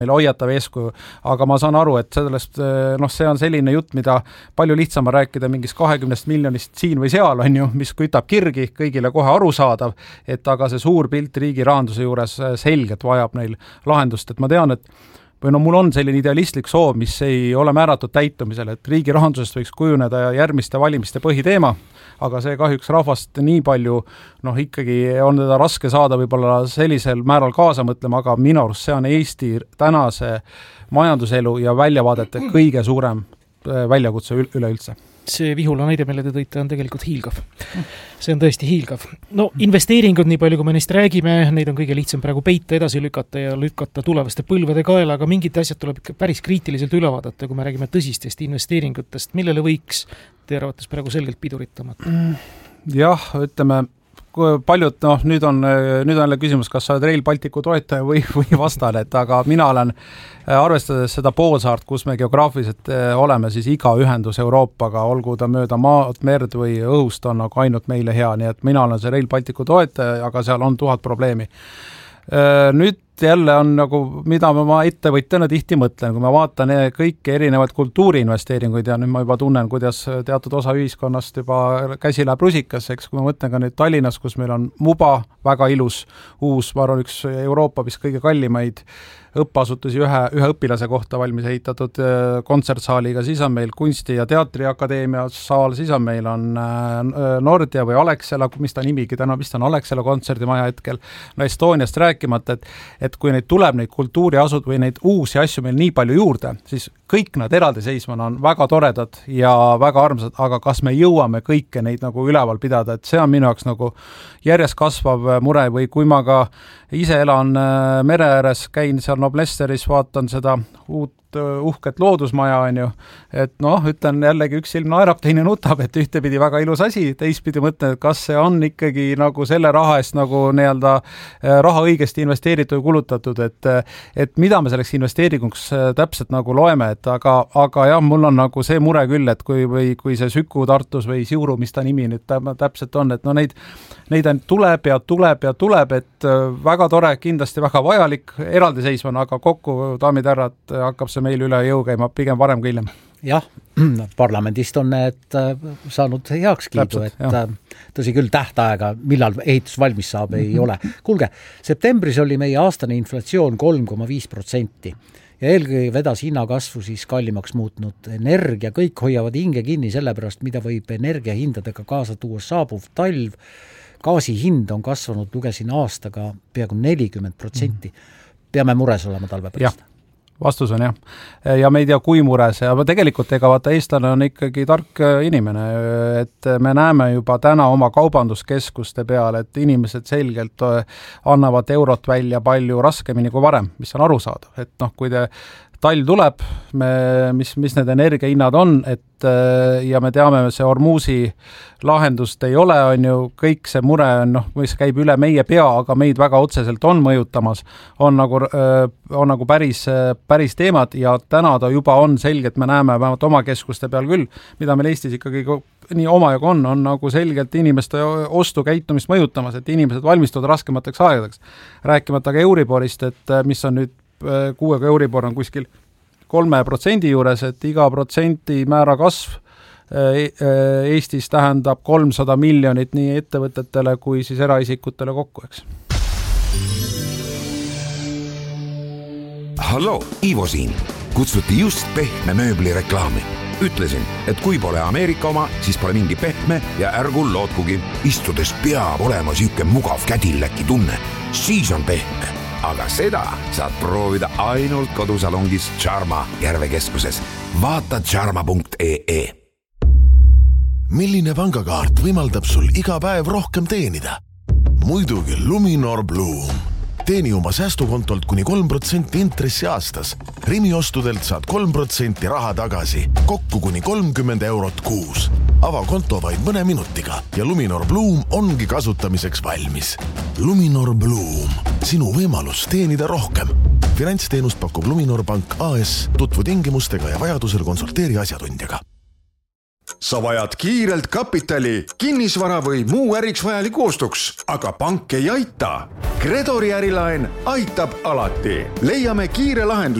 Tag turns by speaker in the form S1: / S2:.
S1: meil hoiatav eeskuju, aga ma saan aru, et sellest, see on selline jutt, mida palju lihtsam rääkida mingist 20 miljonist siin või seal on ju, mis kütab kirgi, kõigile kohe arusaadav, et aga see suur pilt riigi rahanduse juures selgelt vajab neil lahendust, et ma tean, et mul on selline idealistlik soov, mis ei ole määratud täitumisele, et riigi rahandusest võiks kujuneda järgmiste valimiste põhiteema, aga see kahjuks rahvast nii palju, ikkagi on teda raske saada võib-olla sellisel määral kaasa mõtlema, aga minu arust see on Eesti tänase majanduselu ja väljavaadete kõige suurem väljakutse üleüldse.
S2: See Vihula näide, mille te tõite, on tegelikult hiilgav. See on tõesti hiilgav. Investeeringud, nii palju kui me neist räägime, neid on kõige lihtsam praegu peita, edasi lükata ja lükata tulevaste põlvede kaela, aga mingid asjad tuleb päris kriitiliselt üle vaadata, kui me räägime tõsistest investeeringutest, millele võiks teie arvates praegu selgelt piduritama?
S1: Jah, ütleme, paljud, nüüd on jälle küsimus, kas sa oled Rail Balticu toetaja või vastane, et aga mina olen, arvestades seda poolsaart, kus me geograafiliselt oleme, siis iga ühendus Euroopaga, olgu ta mööda maad, merd või õhust on nagu ainult meile hea, nii et mina olen see Rail Balticu toetaja, aga seal on 1000 probleemi. Nüüd jälle on nagu, mida ma ettevõtjana tihti mõtlen, kui ma vaatan kõiki erinevaid kultuuriinvesteeringuid ja nüüd ma juba tunnen, kuidas teatud osa ühiskonnast juba käsi läheb rusikas, eks kui ma mõtlen ka nüüd Tallinnas, kus meil on Muba, väga ilus, uus, ma arvan, üks Euroopa vist kõige kallimaid õppeasutusi ühe õpilase kohta valmis ehitatud kontsertsaaliga, siis on meil Kunsti- ja Teatriakadeemia saal, siis on meil Nordia või Alexela, mis ta nimigi täna vist on Alexela kontserdimaja hetkel, Estoniast rääkimata, et kui neid tuleb neid kultuuriasud või neid uusi asju meil nii palju juurde, siis kõik nad eraldiseisvana on väga toredad ja väga armsad, aga kas me jõuame kõike neid nagu üleval pidada, et see on minu jaoks nagu järjest kasvav mure või kui ma ka ise elan mere ääres, käin seal Noblesteris, vaatan seda uut uhket loodusmaja on ju, et ütlen jällegi üks silm naerab, teine nutab, et ühtepidi väga ilus asi, teistpidi mõtlen, et kas see on ikkagi nagu selle raha eest nagu nii-öelda raha õigesti investeeritud ja kulutatud, et mida me selleks investeeringuks täpselt nagu loeme, et aga jah, mul on nagu see mure küll, et kui see Süku Tartus või Siuru, mis ta nimi nüüd täpselt on, et neid tuleb, et väga tore, kindlasti väga vajalik, eraldiseisvana, aga kokku, daamid härrad, hakkab see meil üle jõu käima pigem varem kui hiljem.
S3: Jah, parlamendist on need saanud heaks kiidu, tõsi küll tähtaega, millal ehitus valmis saab, ei ole. Kuulge, septembris oli meie aastane inflatsioon 3,5% ja eelkõige vedas hinnakasvu siis kallimaks muutnud energia, kõik hoiavad hinge kinni sellepärast, mida võib energiahindadega kaasa tuua saabuv talv. Gaasi hind on kasvanud, lugesin aastaga peaaegu 40%. Peame mures olema talve pärast.
S1: Vastus on jah. Ja me ei tea, kui mures, aga tegelikult vaata eestlane on ikkagi tark inimene, et me näeme juba täna oma kaubanduskeskuste peale, et inimesed selgelt annavad eurot välja palju raskemini kui varem, mis on arusaadav, et kui talv tuleb, mis need energiahinnad on, ja me teame, see Hormuzi lahendust ei ole, on ju, kõik see mure on, mis käib üle meie pea, aga meid väga otseselt on mõjutamas, on nagu päris teemad ja täna ta juba on selgelt, me näeme vähemalt oma keskuste peal küll, mida meil Eestis ikkagi nii omajagu on nagu selgelt inimeste ostukäitumist mõjutamas, et inimesed valmistuvad raskemateks aegadeks. Rääkimata ka Euriborist, et mis on nüüd kuuega Euribor on kuskil 3% juures, et iga protsendi määra kasv Eestis tähendab 300 miljonit nii ettevõtetele kui siis eraisikutele kokku, eks.
S4: Hallo, Ivo siin. Kutsuti just pehme mööbli reklaami. Ütlesin, et kui pole Ameerika oma, siis pole mingi pehme ja ärgu lootkugi. Istudes peab olema süüke mugav kädilläki tunne. Siis on pehme. Aga seda saad proovida ainult kodusalongis Charma Järvekeskuses. Vaata charma.ee.
S5: Milline pangakaart võimaldab sul iga päev rohkem teenida? Muidugi Luminor Bloom. Teeni oma säästukontolt kuni 3% intressi aastas. Rimi ostudelt saad 3% raha tagasi, kokku kuni 30 eurot kuus. Ava konto vaid mõne minutiga ja Luminor Bloom ongi kasutamiseks valmis. Luminor Bloom. Sinu võimalus teenida rohkem. Finantsteenust pakub Luminor Pank AS. Tutvu tingimustega ja vajadusel konsulteeri asjatundjaga.
S6: sa vajad kiirelt kapitali, kinnisvara või muu äriks vajaliku ostuks, aga pank ei aita. Gredori ärilaen aitab alati. Leiame kiire lahendus